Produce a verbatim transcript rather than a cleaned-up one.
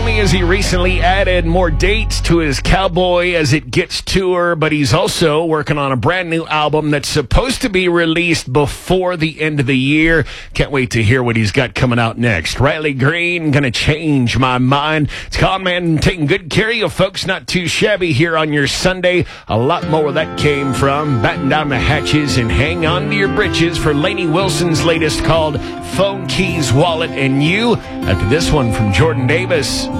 only has he recently added more dates to his Cowboy as It Gets tour, but he's also working on a brand new album that's supposed to be released before the end of the year. Can't wait to hear what he's got coming out next. Riley Green, Gonna Change My Mind. It's Con Man taking good care of you folks. Not too shabby here on your Sunday. A lot more where that came from. Batten down the hatches and hang on to your britches for Lainey Wilson's latest called Phone, Keys, Wallet, and You. After this one from Jordan Davis.